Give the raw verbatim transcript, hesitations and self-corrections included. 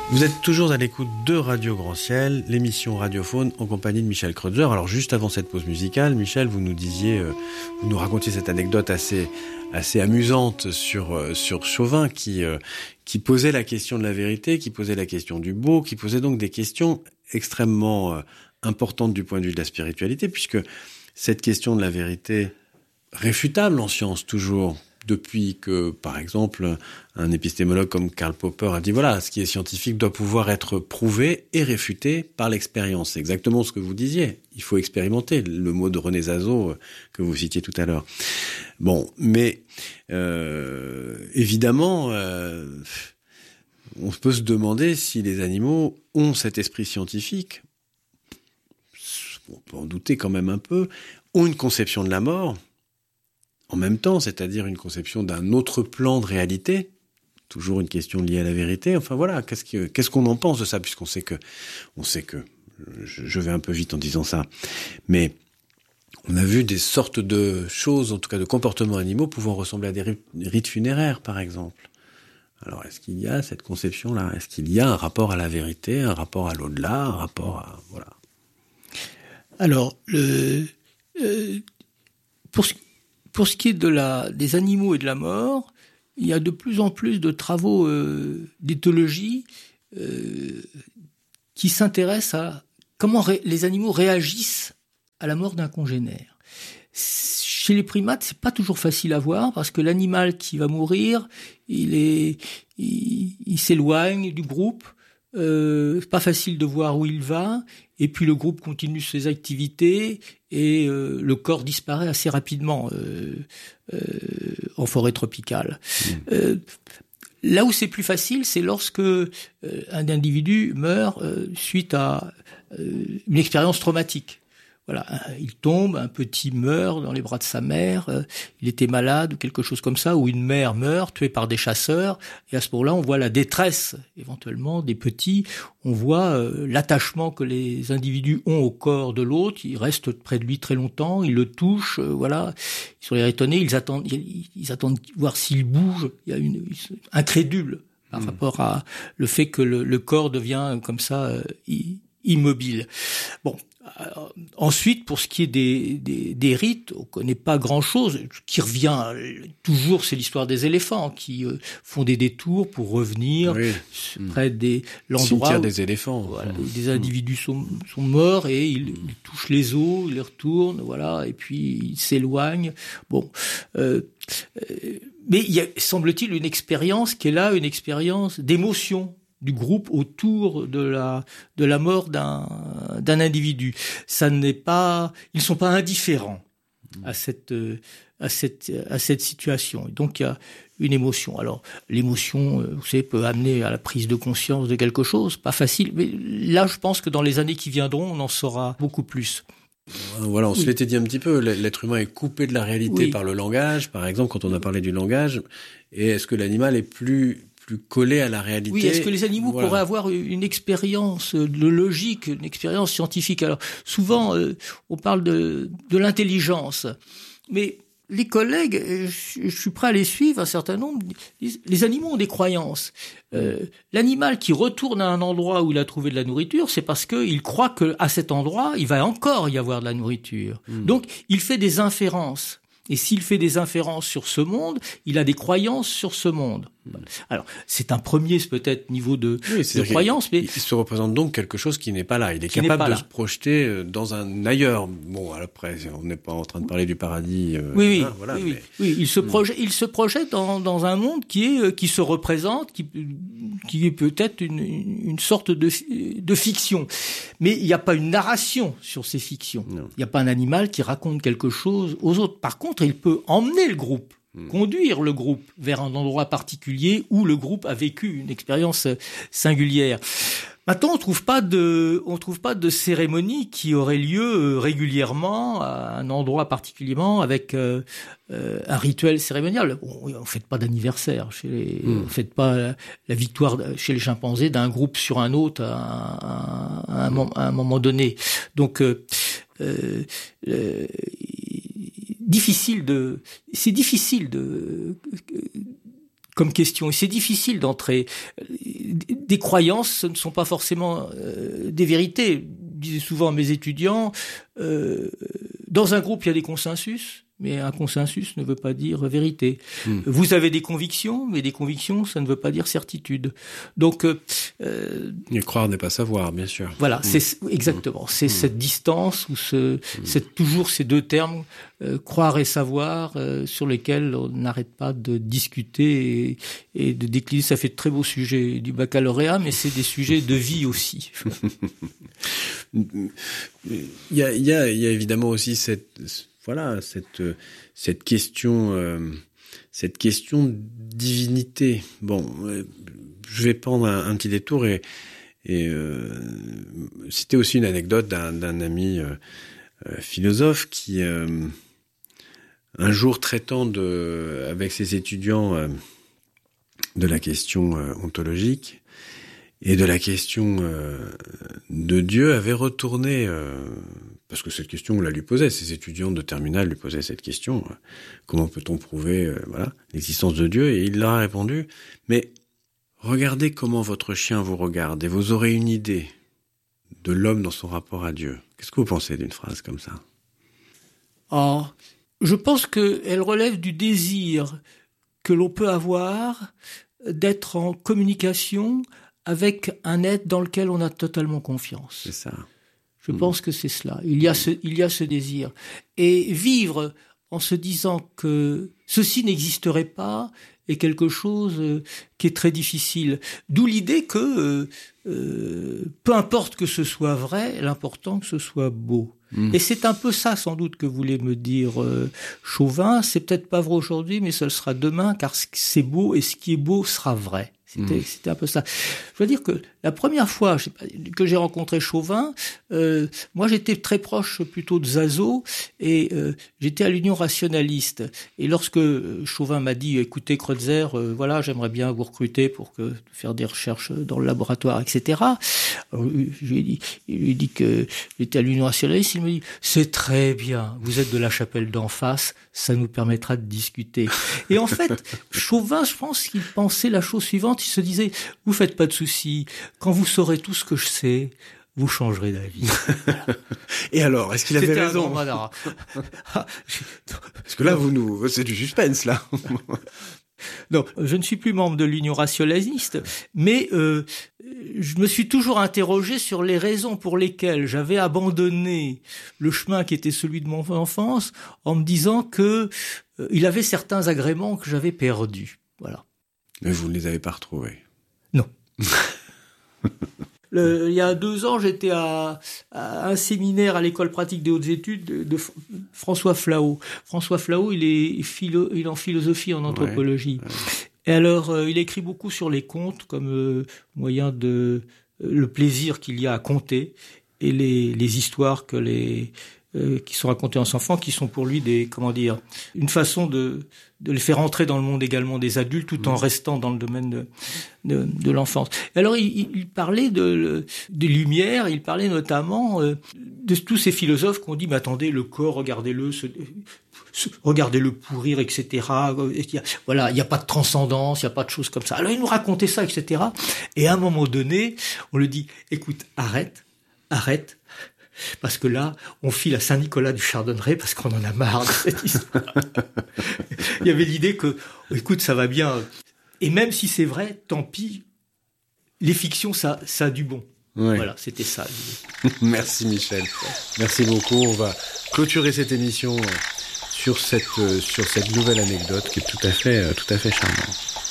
Vous êtes toujours à l'écoute de Radio Grand Ciel, l'émission Radiophone en compagnie de Michel Kreutzer. Alors juste avant cette pause musicale, Michel, vous nous disiez, euh, vous nous racontiez cette anecdote assez assez amusante sur euh, sur Chauvin qui euh, qui posait la question de la vérité, qui posait la question du beau, qui posait donc des questions extrêmement euh, importantes du point de vue de la spiritualité, puisque cette question de la vérité réfutable en science toujours. Depuis que, par exemple, un épistémologue comme Karl Popper a dit, voilà, ce qui est scientifique doit pouvoir être prouvé et réfuté par l'expérience. C'est exactement ce que vous disiez. Il faut expérimenter, le mot de René Zazot que vous citiez tout à l'heure. Bon, mais euh, évidemment, euh, on peut se demander si les animaux ont cet esprit scientifique, on peut en douter quand même un peu, ont une conception de la mort, en même temps, c'est-à-dire une conception d'un autre plan de réalité, toujours une question liée à la vérité. Enfin voilà, qu'est-ce que, qu'est-ce qu'on en pense de ça, puisqu'on sait que, on sait que, je, je vais un peu vite en disant ça, mais on a vu des sortes de choses, en tout cas de comportements animaux, pouvant ressembler à des rites funéraires, par exemple. Alors, est-ce qu'il y a cette conception-là ? Est-ce qu'il y a un rapport à la vérité, un rapport à l'au-delà, un rapport à, voilà. Alors, le, euh, pour ce Pour ce qui est de la, des animaux et de la mort, il y a de plus en plus de travaux euh, d'éthologie euh, qui s'intéressent à comment ré, les animaux réagissent à la mort d'un congénère. Chez les primates, c'est pas toujours facile à voir parce que l'animal qui va mourir, il est, il, il s'éloigne du groupe. Euh, c'est pas facile de voir où il va, et puis le groupe continue ses activités et euh, le corps disparaît assez rapidement euh, euh, en forêt tropicale. Mmh. Euh, là où c'est plus facile, c'est lorsque euh, un individu meurt euh, suite à euh, une expérience traumatique. Voilà, il tombe, un petit meurt dans les bras de sa mère, euh, il était malade ou quelque chose comme ça, ou une mère meurt tuée par des chasseurs, et à ce moment-là, on voit la détresse, éventuellement, des petits, on voit euh, l'attachement que les individus ont au corps de l'autre, ils restent près de lui très longtemps, ils le touchent, euh, voilà, ils sont étonnés, ils attendent, ils, ils attendent voir s'il bouge, il y a une, ils sont incrédules par mmh. rapport à le fait que le, le corps devient comme ça euh, immobile. Bon. Alors, ensuite, pour ce qui est des, des, des rites, on connaît pas grand-chose. Ce qui revient toujours, c'est l'histoire des éléphants qui euh, font des détours pour revenir oui. près des l'endroit cimetière où, des éléphants. Voilà, où des individus sont, sont morts et ils, ils touchent les os, ils les retournent, voilà, et puis ils s'éloignent. Bon, euh, euh, mais il y a, semble-t-il, une expérience qui est là, une expérience d'émotion du groupe autour de la de la mort d'un d'un individu. Ça n'est pas, ils sont pas indifférents à cette à cette à cette situation. Et donc il y a une émotion. Alors l'émotion, vous savez, peut amener à la prise de conscience de quelque chose, pas facile, mais là je pense que dans les années qui viendront, on en saura beaucoup plus. Voilà, on oui. se l'était dit un petit peu, l'être humain est coupé de la réalité oui. par le langage, par exemple, quand on a parlé du langage, et est-ce que l'animal est plus plus collé à la réalité. Oui, est-ce que les animaux voilà. pourraient avoir une expérience de logique, une expérience scientifique ? Alors, souvent, euh, on parle de, de l'intelligence, mais les collègues, je, je suis prêt à les suivre, un certain nombre, les, les animaux ont des croyances. Euh, l'animal qui retourne à un endroit où il a trouvé de la nourriture, c'est parce qu'il croit qu'à cet endroit, il va encore y avoir de la nourriture. Mmh. Donc, il fait des inférences. Et s'il fait des inférences sur ce monde, il a des croyances sur ce monde. Alors, c'est un premier, c'est peut-être niveau de, oui, de croyance, mais il se représente donc quelque chose qui n'est pas là. Il est capable de là. se projeter dans un ailleurs. Bon, après, on n'est pas en train de parler du paradis. Euh, oui, oui, hein, voilà, oui, mais... oui, oui. Il se projette, il se projette dans, dans un monde qui est, qui se représente, qui, qui est peut-être une, une sorte de, de fiction. Mais il n'y a pas une narration sur ces fictions. Non. Il n'y a pas un animal qui raconte quelque chose aux autres. Par contre, il peut emmener le groupe. Conduire le groupe vers un endroit particulier où le groupe a vécu une expérience singulière. Maintenant, on trouve pas de, on trouve pas de cérémonie qui aurait lieu régulièrement à un endroit particulièrement avec euh, euh, un rituel cérémonial. Bon, on fait pas d'anniversaire chez les, mmh. on fait pas la, la victoire chez les chimpanzés d'un groupe sur un autre à, à, à, un, mmh. à un moment donné. Donc, euh, euh, euh, difficile de, c'est difficile de comme question. Et c'est difficile d'entrer. Des croyances, ce ne sont pas forcément euh, des vérités. Je disais souvent à mes étudiants, euh, dans un groupe, il y a des consensus, mais un consensus ne veut pas dire vérité. Mmh. Vous avez des convictions, mais des convictions, ça ne veut pas dire certitude. Donc, euh, et croire n'est pas savoir, bien sûr. Voilà, mmh. c'est exactement. C'est mmh. cette distance ou ce, mmh. c'est toujours ces deux termes, euh, croire et savoir, euh, sur lesquels on n'arrête pas de discuter et, et de décliner. Ça fait de très beaux sujets du baccalauréat, mais c'est des sujets de vie aussi. Il y a, il y a, il y a évidemment aussi cette Voilà, cette, cette question, euh, cette question de divinité. Bon, euh, je vais prendre un, un petit détour et, et euh, c'était aussi une anecdote d'un, d'un ami euh, euh, philosophe qui, euh, un jour traitant de, avec ses étudiants euh, de la question euh, ontologique et de la question euh, de Dieu, avait retourné... Euh, parce que cette question, on la lui posait, ses étudiants de terminale lui posaient cette question, euh, comment peut-on prouver euh, voilà, l'existence de Dieu? Et il leur a répondu, mais regardez comment votre chien vous regarde, et vous aurez une idée de l'homme dans son rapport à Dieu. Qu'est-ce que vous pensez d'une phrase comme ça? Oh, je pense qu'elle relève du désir que l'on peut avoir d'être en communication avec un être dans lequel on a totalement confiance. C'est ça. Je pense que c'est cela. Il y a ce, il y a ce désir. Et vivre en se disant que ceci n'existerait pas est quelque chose qui est très difficile. D'où l'idée que euh, euh, peu importe que ce soit vrai, l'important que ce soit beau. Mmh. Et c'est un peu ça, sans doute, que voulait me dire euh, Chauvin. C'est peut-être pas vrai aujourd'hui, mais ce le sera demain, car c'est beau et ce qui est beau sera vrai. C'était, mmh. c'était un peu ça. Je veux dire que la première fois je sais pas, que j'ai rencontré Chauvin, euh, moi j'étais très proche plutôt de Zazo et euh, j'étais à l'Union rationaliste. Et lorsque Chauvin m'a dit, écoutez Kreutzer, euh, voilà, j'aimerais bien vous recruter pour que faire des recherches dans le laboratoire, et cetera. Alors, je lui ai dit, il lui ai dit que j'étais à l'Union rationaliste. Il me dit, c'est très bien, vous êtes de la chapelle d'en face, ça nous permettra de discuter. Et en fait, Chauvin, je pense qu'il pensait la chose suivante. Il se disait, vous faites pas de soucis, quand vous saurez tout ce que je sais, vous changerez d'avis. Voilà. Et alors, est-ce qu'il avait C'était raison? Parce que là, vous nous, c'est du suspense, là. Non, je ne suis plus membre de l'Union rationaliste, mais euh, je me suis toujours interrogé sur les raisons pour lesquelles j'avais abandonné le chemin qui était celui de mon enfance, en me disant que euh, il avait certains agréments que j'avais perdus. Voilà. Mais vous ne les avez pas retrouvés? Non. Le, il y a deux ans, j'étais à, à un séminaire à l'école pratique des hautes études de, de François Flao. François Flao, il est, philo, il est en philosophie, en anthropologie. Ouais, ouais. Et alors, euh, il écrit beaucoup sur les contes comme euh, moyen de euh, le plaisir qu'il y a à conter et les, les histoires que les euh, qui sont racontées aux enfants, qui sont pour lui des comment dire une façon de de les faire entrer dans le monde également des adultes tout en restant dans le domaine de de, de l'enfance. Et alors il, il parlait de des Lumières, il parlait notamment euh, de tous ces philosophes qui ont dit mais attendez, le corps, regardez-le, ce, ce, regardez-le pourrir, et cetera. Il y a, voilà, il n'y a pas de transcendance, il n'y a pas de choses comme ça. Alors il nous racontait ça, et cetera. Et à un moment donné, on lui dit écoute, arrête, arrête. Parce que là, on file à Saint-Nicolas du Chardonneret parce qu'on en a marre de cette histoire. Il y avait l'idée que, écoute, ça va bien. Et même si c'est vrai, tant pis. Les fictions, ça, ça a du bon. Ouais. Voilà, c'était ça. Merci Michel. Merci beaucoup. On va clôturer cette émission sur cette, sur cette nouvelle anecdote qui est tout à fait, tout à fait charmante.